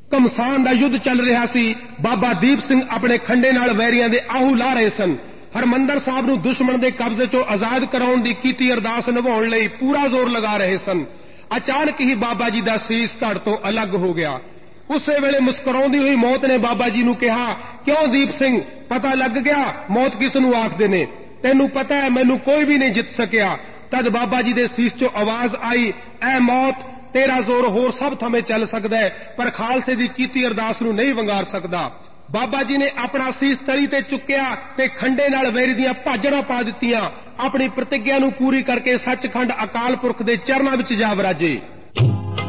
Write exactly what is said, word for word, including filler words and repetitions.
ਘਮਸਾਨ ਦਾ ਯੁੱਧ ਚੱਲ ਰਿਹਾ ਸੀ। ਬਾਬਾ ਦੀਪ ਸਿੰਘ ਆਪਣੇ ਖੰਡੇ ਨਾਲ ਵੈਰੀਆਂ ਦੇ ਆਹੂ ਲਾ ਰਹੇ ਸਨ। ਹਰਮੰਦਰ ਸਾਹਿਬ ਨੂੰ ਦੁਸ਼ਮਣ ਦੇ ਕਬਜ਼ੇ ਚੋਂ ਆਜ਼ਾਦ ਕਰਾਉਣ ਦੀ ਕੀਤੀ ਅਰਦਾਸ ਨਿਭਾਉਣ ਲਈ ਪੂਰਾ ਜ਼ੋਰ ਲਗਾ ਰਹੇ ਸਨ। ਅਚਾਨਕ ਹੀ ਬਾਬਾ ਜੀ ਦਾ ਸੀਸ ਧੜ ਤੋਂ ਅਲੱਗ ਹੋ ਗਿਆ। ਉਸੇ ਵੇਲੇ ਮੁਸਕਰਾਉਂਦੀ ਹੋਈ ਮੌਤ ਨੇ ਬਾਬਾ ਜੀ ਨੂੰ ਕਿਹਾ, ਕਿਉਂ ਦੀਪ ਸਿੰਘ, ਪਤਾ ਲੱਗ ਗਿਆ ਮੌਤ ਕਿਸ ਨੂੰ ਆਖਦੇ ਨੇ? ਤੈਨੂੰ ਪਤਾ ਹੈ ਮੈਨੂੰ ਕੋਈ ਵੀ ਨਹੀਂ ਜਿੱਤ ਸਕਿਆ। ਤਦ ਬਾਬਾ ਜੀ ਦੇ ਸੀਸ ਚੋਂ ਆਵਾਜ਼ ਆਈ, ਐ ਮੌਤ, ਤੇਰਾ ਜ਼ੋਰ ਹੋਰ ਸਭ ਥਾਵੇਂ ਚੱਲ ਸਕਦਾ ਹੈ, ਪਰ ਖਾਲਸੇ ਦੀ ਕੀਤੀ ਅਰਦਾਸ ਨੂੰ ਨਹੀਂ ਵੰਗਾਰ ਸਕਦਾ। ਬਾਬਾ ਜੀ ਨੇ ਆਪਣਾ ਸੀਸ ਤਲੀ ਤੇ ਚੁੱਕਿਆ ਤੇ ਖੰਡੇ ਨਾਲ ਵੈਰੀ ਦੀਆਂ ਭਾਜੜਾਂ ਪਾ ਦਿੱਤੀਆਂ। ਆਪਣੀ ਪ੍ਰਤਿੱਗਿਆ ਨੂੰ ਪੂਰੀ ਕਰਕੇ ਸੱਚਖੰਡ ਅਕਾਲ ਪੁਰਖ ਦੇ ਚਰਨਾਂ ਵਿੱਚ ਜਾ ਵਰਾਜੇ।